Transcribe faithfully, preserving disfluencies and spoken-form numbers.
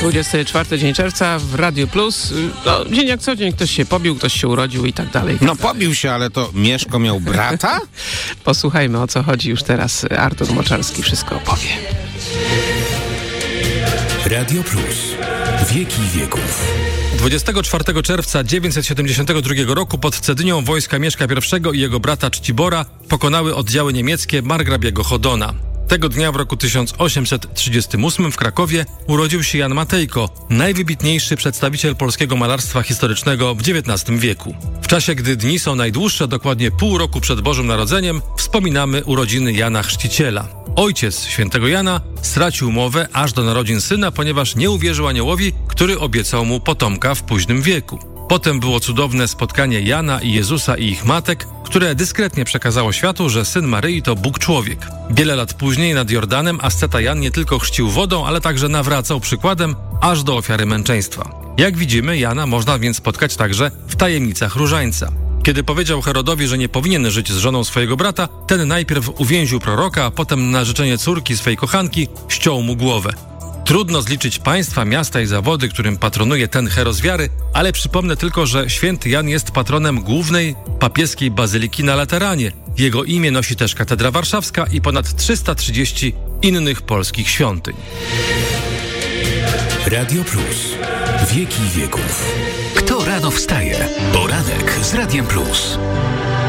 dwudziesty czwarty dzień czerwca w Radiu Plus. No, dzień jak co dzień, ktoś się pobił, ktoś się urodził i tak dalej. No pobił się, ale to Mieszko miał brata? Posłuchajmy, o co chodzi już teraz. Artur Moczarski wszystko opowie. Radio Plus. Wieki wieków. dwudziestego czwartego czerwca dziewięćset siedemdziesiątego drugiego roku pod Cedynią wojska Mieszka I i jego brata Czcibora pokonały oddziały niemieckie margrabiego Chodona. Tego dnia w roku tysiąc osiemset trzydziestym ósmym w Krakowie urodził się Jan Matejko, najwybitniejszy przedstawiciel polskiego malarstwa historycznego w dziewiętnastym wieku. W czasie, gdy dni są najdłuższe, dokładnie pół roku przed Bożym Narodzeniem, wspominamy urodziny Jana Chrzciciela. Ojciec świętego Jana stracił mowę aż do narodzin syna, ponieważ nie uwierzył aniołowi, który obiecał mu potomka w późnym wieku. Potem było cudowne spotkanie Jana i Jezusa i ich matek, które dyskretnie przekazało światu, że syn Maryi to Bóg człowiek. Wiele lat później nad Jordanem asceta Jan nie tylko chrzcił wodą, ale także nawracał przykładem aż do ofiary męczeństwa. Jak widzimy, Jana można więc spotkać także w tajemnicach różańca. Kiedy powiedział Herodowi, że nie powinien żyć z żoną swojego brata, ten najpierw uwięził proroka, a potem na życzenie córki swej kochanki ściął mu głowę. Trudno zliczyć państwa, miasta i zawody, którym patronuje ten heros wiary, ale przypomnę tylko, że święty Jan jest patronem głównej papieskiej bazyliki na Lateranie. Jego imię nosi też Katedra Warszawska i ponad trzysta trzydzieści innych polskich świątyń. Radio Plus. Wieki wieków. Kto rano wstaje? Poranek z Radiem Plus.